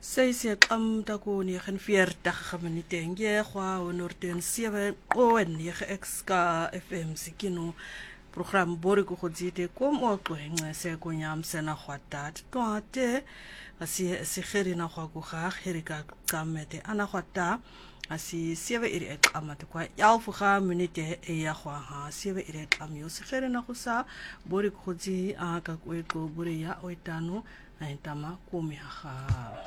Sy takuni gen 40 minute nge gwa honorten 7 o en 9 XK FM sikino program boriku godzite kom o qwenxe se kunyam sena khwatat twate asi sigeri na khwa ku ga gerika kamete ana khwata asi 7 iri ekamate kwa 11 minute e ya khwa ha 7 iri ekamyo sigeri na kusa boriku godzi aka kweko buri ya oitano na intama kumi ha